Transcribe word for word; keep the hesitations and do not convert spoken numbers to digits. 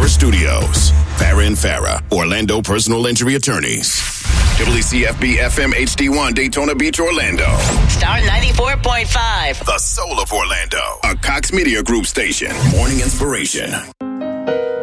Studios. Farah and Farah, Orlando Personal Injury Attorneys. W C F B F M H D one, Daytona Beach, Orlando. Star ninety-four point five. The soul of Orlando. A Cox Media Group station. Morning inspiration.